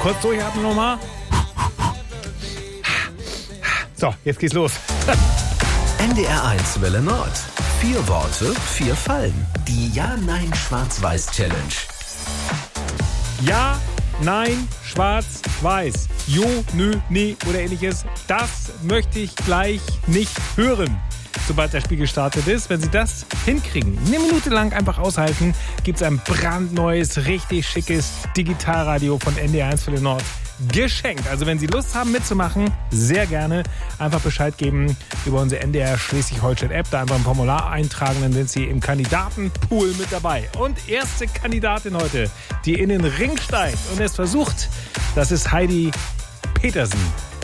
Kurz durchatmen nochmal. So, jetzt geht's los. NDR1 Welle Nord. 4 Worte, 4 Fallen. Die Ja-Nein-Schwarz-Weiß-Challenge. Ja, nein, schwarz, weiß. Jo, nö, nee oder ähnliches. Das möchte ich gleich nicht hören, sobald das Spiel gestartet ist. Wenn Sie das hinkriegen, eine Minute lang einfach aushalten, gibt es ein brandneues, richtig schickes Digitalradio von NDR1 Welle Nord geschenkt. Also wenn Sie Lust haben mitzumachen, sehr gerne einfach Bescheid geben über unsere NDR Schleswig-Holstein-App. Da einfach ein Formular eintragen, dann sind Sie im Kandidatenpool mit dabei. Und erste Kandidatin heute, die in den Ring steigt und es versucht, das ist Heidi Petersen.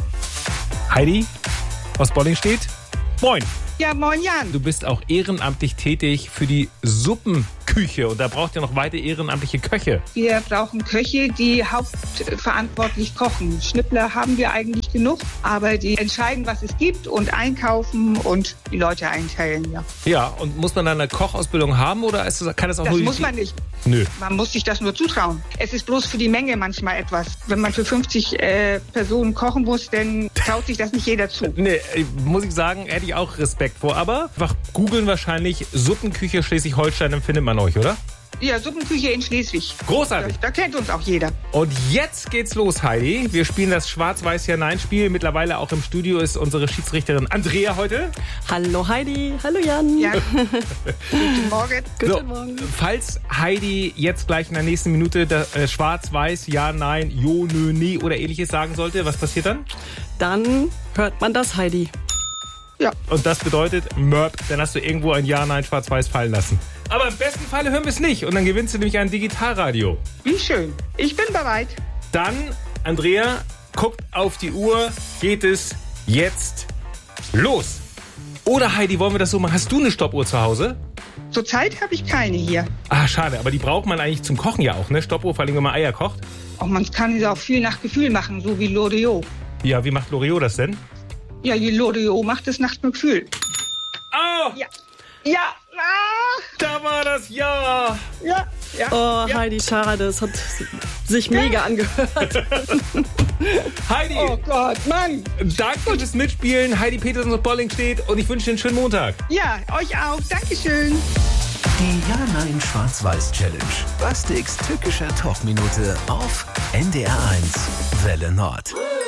Heidi aus Bollingstedt. Moin. Ja, moin Jan. Du bist auch ehrenamtlich tätig für die Suppenküche und da braucht ihr noch weitere ehrenamtliche Köche. Wir brauchen Köche, die hauptverantwortlich kochen. Schnippler haben wir eigentlich genug, aber die entscheiden, was es gibt und einkaufen und die Leute einteilen. Ja, Ja, und muss man dann eine Kochausbildung haben oder kann das auch das nur... muss man nicht. Nö. Man muss sich das nur zutrauen. Es ist bloß für die Menge manchmal etwas. Wenn man für 50 Personen kochen muss, dann traut sich das nicht jeder zu. Nee, muss ich sagen, hätte ich auch Respekt vor. Aber einfach googeln wahrscheinlich Suppenküche Schleswig-Holstein, dann findet man euch, oder? Ja, Suppenküche in Schleswig. Großartig. Da kennt uns auch jeder. Und jetzt geht's los, Heidi. Wir spielen das Schwarz-Weiß-Ja-Nein-Spiel. Mittlerweile auch im Studio ist unsere Schiedsrichterin Andrea heute. Hallo Heidi, hallo Jan. Ja. Guten Morgen. Guten Morgen. Falls Heidi jetzt gleich in der nächsten Minute Schwarz-Weiß, Ja, Nein, Jo, Nö, Nee oder ähnliches sagen sollte, was passiert dann? Dann hört man das, Heidi. Ja. Und das bedeutet, Mörb, dann hast du irgendwo ein Ja, Nein, Schwarz-Weiß fallen lassen. Aber im besten Falle hören wir es nicht und dann gewinnst du nämlich ein Digitalradio. Wie schön. Ich bin bereit. Dann, Andrea, guckt auf die Uhr, geht es jetzt los. Oder Heidi, wollen wir das so machen? Hast du eine Stoppuhr zu Hause? Zurzeit habe ich keine hier. Ah, schade, aber die braucht man eigentlich zum Kochen ja auch, ne? Stoppuhr, vor allem wenn man Eier kocht. Und man kann es auch viel nach Gefühl machen, so wie Loriot. Ja, wie macht Loriot das denn? Ja, die Loriot macht es nach Gefühl. Oh, Ja. Ja. Ah. da war das Ja. Ja. Ja. Oh, Ja. Heidi, schade, es hat sich mega angehört. Heidi, Oh Gott, Mann. danke fürs Mitspielen. Heidi Petersen aus Bollingstedt und ich wünsche dir einen schönen Montag. Ja, euch auch. Dankeschön. Die Ja-Nein-Schwarz-Weiß-Challenge. Bastiks tückischer Talkminute auf NDR1 Welle Nord.